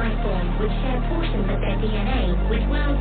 life forms which share portions of their DNA with worlds